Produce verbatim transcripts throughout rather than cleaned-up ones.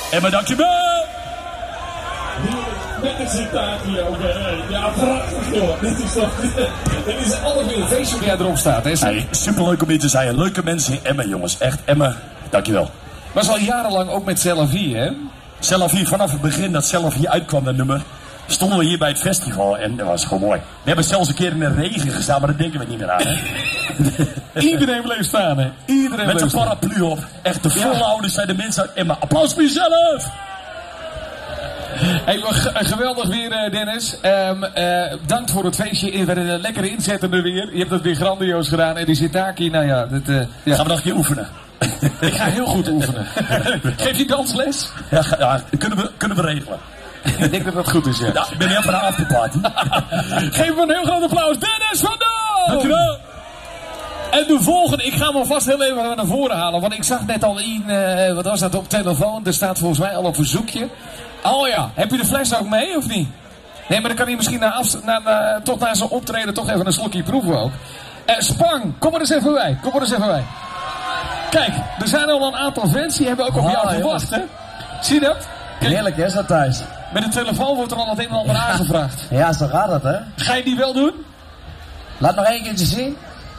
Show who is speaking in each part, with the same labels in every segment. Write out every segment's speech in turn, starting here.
Speaker 1: Emma, dankjewel!
Speaker 2: Met een citaatje ook. Ja, prachtig joh. Dit is toch... Dit is altijd weer een feestje waar jij erop staat, hè?
Speaker 1: Hey, superleuk om hier te zijn. Leuke mensen in Emma, jongens. Echt, Emma, dankjewel.
Speaker 2: Was al jarenlang ook met Celavie, hè?
Speaker 1: Celavie, vanaf het begin dat Celavie uitkwam, dat nummer, stonden we hier bij het festival en dat was gewoon mooi. We hebben zelfs een keer in de regen gestaan, maar dat denken we niet meer aan, hè?
Speaker 2: Iedereen bleef staan, hè? Iedereen
Speaker 1: Met
Speaker 2: bleef
Speaker 1: een paraplu op. Echt, de voorouders zijn de mensen uit Emma. Applaus voor jezelf!
Speaker 2: Hey, geweldig weer, Dennis. Um, uh, dank voor het feestje. We werden een lekkere inzettende weer. Je hebt het weer grandioos gedaan. En die Sitaki, nou ja. Dat, uh, ja.
Speaker 1: Gaan we nog een keer oefenen?
Speaker 2: Ik ga heel goed oefenen. Geef je dansles?
Speaker 1: Ja, ja kunnen, we, kunnen we regelen.
Speaker 2: Ik denk dat dat goed is, ja.
Speaker 1: Ja, ik ben heel van de afterparty.
Speaker 2: Geef hem een heel groot applaus. Dennis van Dam!
Speaker 1: Dankjewel.
Speaker 2: En de volgende, ik ga hem alvast heel even naar voren halen. Want ik zag net al in, uh, wat was dat, op telefoon. Er staat volgens mij al een verzoekje. Oh ja, heb je de fles ook mee of niet? Nee, maar dan kan hij misschien na afst- na, na, tot na zijn optreden toch even een slokje proeven ook. Uh, Spang, kom er eens even bij. Kom er eens even bij. Kijk, er zijn al een aantal fans die hebben ook op
Speaker 3: Oh,
Speaker 2: jou gewacht, hè? Zie je dat? Kijk,
Speaker 3: Heerlijk, hè, zo thuis.
Speaker 2: met de telefoon wordt er al het een en ander aangevraagd.
Speaker 3: Ja, zo gaat het, hè.
Speaker 2: Ga je die wel doen?
Speaker 3: Laat nog één keertje zien.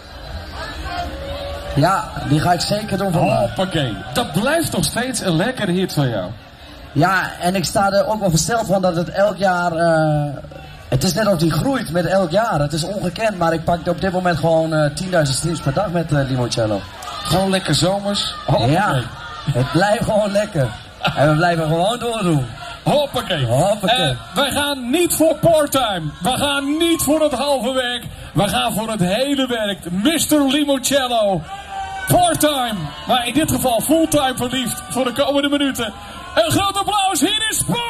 Speaker 3: Ja, die ga ik zeker doen vandaag.
Speaker 2: Hoppakee. Dat blijft nog steeds een lekkere hit van jou.
Speaker 3: Ja, en ik sta er ook wel versteld van dat het elk jaar... Uh, het is net of die groeit met elk jaar. Het is ongekend, maar ik pak op dit moment gewoon uh, tienduizend streams per dag met uh, Limoncello.
Speaker 2: Gewoon lekker zomers. Hoppakee.
Speaker 3: Ja, het blijft gewoon lekker. En we blijven gewoon doordoen.
Speaker 2: Hoppakee.
Speaker 3: Hoppakee.
Speaker 2: Uh, wij gaan niet voor part-time. We gaan niet voor het halve werk. We gaan voor het hele werk. mister Limoncello. Part-time. Maar in dit geval fulltime verliefd voor de komende minuten. Een groot applaus. Hier is Spang!